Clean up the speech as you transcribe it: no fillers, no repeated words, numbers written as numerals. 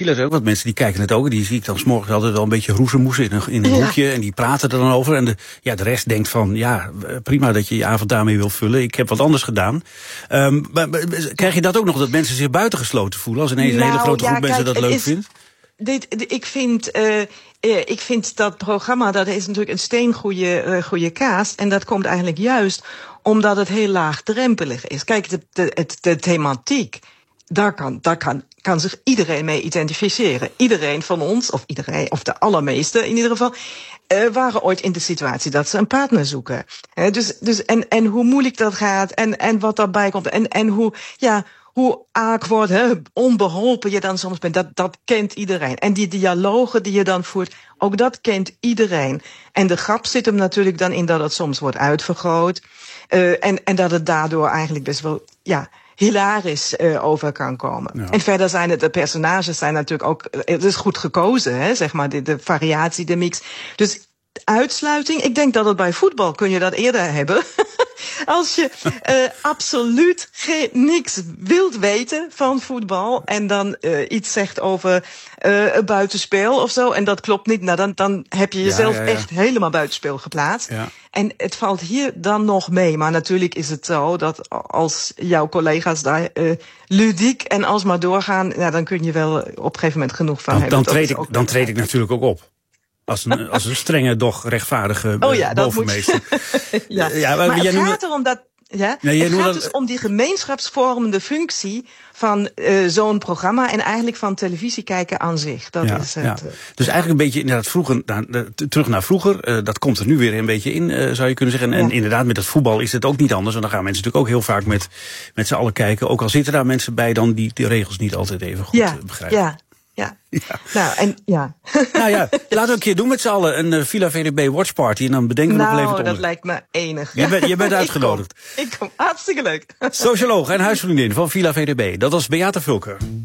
villa zijn ook wat mensen die kijken het ook. Die zie ik dan 's morgens altijd wel een beetje roezemoesen in een hoekje. En die praten er dan over. En de rest denkt van, ja, prima dat je je avond daarmee wil vullen. Ik heb wat anders gedaan. Maar krijg je dat ook nog, dat mensen zich buitengesloten voelen? Als ineens een hele grote groep mensen dat leuk vindt? Ik vind dat programma, dat is natuurlijk een steengoede cast. En dat komt eigenlijk juist omdat het heel laagdrempelig is. Kijk, de thematiek, daar kan zich iedereen mee identificeren. Iedereen van ons, of de allermeeste in ieder geval, waren ooit in de situatie dat ze een partner zoeken. En hoe moeilijk dat gaat en wat daarbij komt en hoe awkward, onbeholpen je dan soms bent, dat kent iedereen. En die dialogen die je dan voert, ook dat kent iedereen. En de grap zit hem natuurlijk dan in dat het soms wordt uitvergroot. En dat het daardoor eigenlijk best wel, hilarisch over kan komen. Ja. En verder zijn de personages zijn natuurlijk ook, het is goed gekozen, zeg maar, de variatie, de mix. Dus uitsluiting, ik denk dat het bij voetbal kun je dat eerder hebben. Als je absoluut niks wilt weten van voetbal en dan iets zegt over een buitenspel of zo en dat klopt niet, nou dan heb je jezelf echt helemaal buitenspel geplaatst. Ja. En het valt hier dan nog mee. Maar natuurlijk is het zo dat als jouw collega's daar ludiek en alsmaar doorgaan, dan kun je wel op een gegeven moment genoeg van hebben. Dan treed ik natuurlijk ook op. Als een strenge, doch rechtvaardige bovenmeester. Maar het gaat erom dat... Ja, het gaat dus om die gemeenschapsvormende functie van zo'n programma en eigenlijk van televisie kijken aan zich. Dat is het. Dus eigenlijk een beetje inderdaad terug naar vroeger. Dat komt er nu weer een beetje in, zou je kunnen zeggen. En inderdaad, met het voetbal is het ook niet anders. Want dan gaan mensen natuurlijk ook heel vaak met z'n allen kijken. Ook al zitten daar mensen bij dan die regels niet altijd even goed begrijpen. Ja. Nou ja, laten we een keer doen met z'n allen een Villa VDB Watch Party en dan bedenken we nog even het onderwerp. Dat lijkt me enig. Je bent uitgenodigd. Ik kom, hartstikke leuk. Socioloog en huisvriendin van Villa VDB, dat was Beate Vulker.